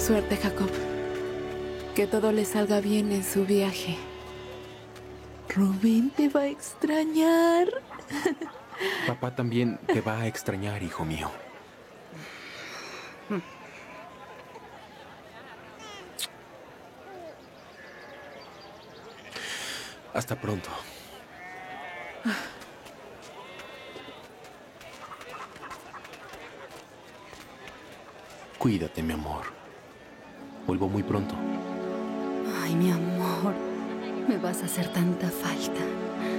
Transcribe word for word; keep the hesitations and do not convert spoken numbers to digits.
Suerte, Jacob. Que todo le salga bien en su viaje. Rubén te va a extrañar. Papá también te va a extrañar, hijo mío. Hasta pronto. Cuídate, mi amor. Vuelvo muy pronto. Ay, mi amor. Me vas a hacer tanta falta.